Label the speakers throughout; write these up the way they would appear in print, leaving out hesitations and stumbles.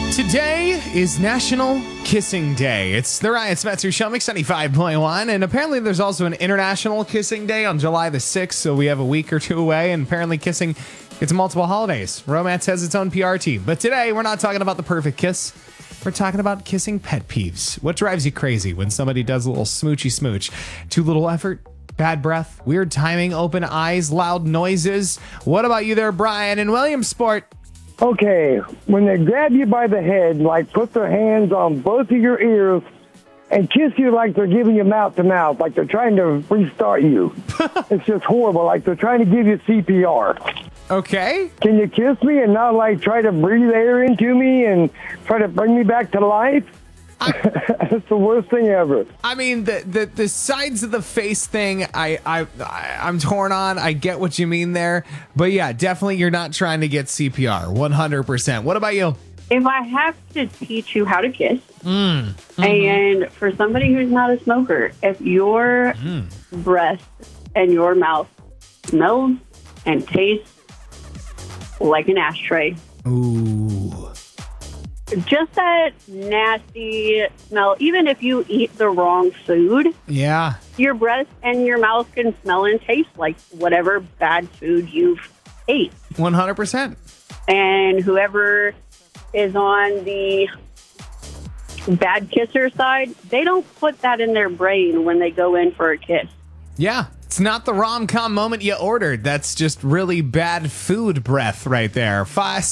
Speaker 1: Today is National Kissing Day. It's the Ryan Spencer Show, Mix 95.1, and apparently there's also an International Kissing Day on July the 6th, so we have a week or two away, and apparently kissing gets multiple holidays. Romance has its own PR team, but today we're not talking about the perfect kiss. We're talking about kissing pet peeves. What drives you crazy when somebody does a little smoochy smooch? Too little effort? Bad breath? Weird timing? Open eyes? Loud noises? What about you there, Brian in Williamsport?
Speaker 2: Okay, when they grab you by the head, like put their hands on both of your ears and kiss you like they're giving you mouth to mouth, like they're trying to restart you. It's just horrible, like they're trying to give you CPR.
Speaker 1: Okay.
Speaker 2: Can you kiss me and not like try to breathe air into me and try to bring me back to life? It's the worst thing ever.
Speaker 1: I mean, the sides of the face thing, I'm torn on. I get what you mean there. But yeah, definitely you're not trying to get CPR, 100%. What about you?
Speaker 3: If I have to teach you how to kiss, and for somebody who's not a smoker, if your breath and your mouth smells and tastes like an ashtray,
Speaker 1: Ooh.
Speaker 3: just that nasty smell, even if you eat the wrong food,
Speaker 1: Yeah.
Speaker 3: your breath and your mouth can smell and taste like whatever bad food you've ate.
Speaker 1: 100%.
Speaker 3: And whoever is on the bad kisser side, they don't put that in their brain when they go in for a kiss.
Speaker 1: Yeah. It's not the rom-com moment you ordered. That's just really bad food breath right there.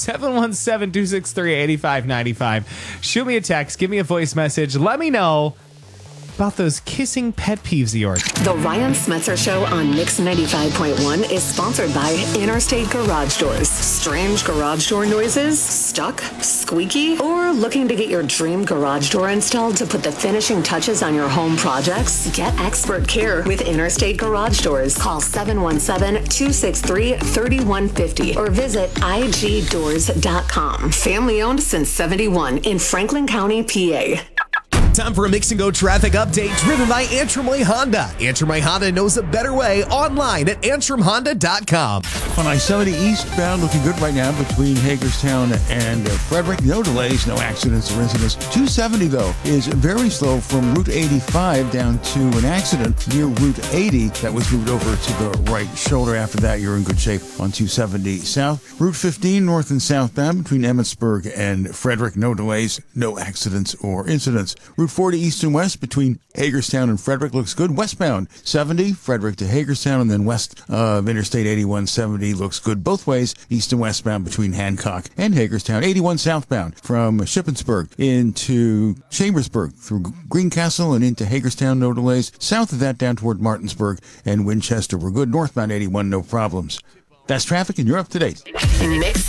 Speaker 1: 717-263-8595. Shoot me a text. Give me a voice message. Let me know about those kissing pet peeves of yours.
Speaker 4: The Ryan Smetzer Show on Mix 95.1 is sponsored by Interstate Garage Doors. Strange garage door noises? Stuck? Squeaky? Or looking to get your dream garage door installed to put the finishing touches on your home projects? Get expert care with Interstate Garage Doors. Call 717-263-3150 or visit igdoors.com. Family owned since 71 in Franklin County, PA.
Speaker 5: Time for a Mix and Go traffic update driven by Antrim Way Honda. Antrim Way Honda knows a better way online at antrimhonda.com.
Speaker 6: On I-70 eastbound, looking good right now between Hagerstown and Frederick. No delays, no accidents or incidents. 270, though, is very slow from Route 85 down to an accident near Route 80 that was moved over to the right shoulder. After that, you're in good shape on 270 south. Route 15 north and southbound between Emmitsburg and Frederick. No delays, no accidents or incidents. Route 40 east and west between Hagerstown and Frederick looks good. Westbound 70, Frederick to Hagerstown, and then west of Interstate 81, 70 looks good both ways. East and westbound between Hancock and Hagerstown. 81 southbound from Shippensburg into Chambersburg through Greencastle and into Hagerstown, no delays. South of that down toward Martinsburg and Winchester, we're good. Northbound 81, no problems. That's traffic, and you're up to date.
Speaker 4: Mix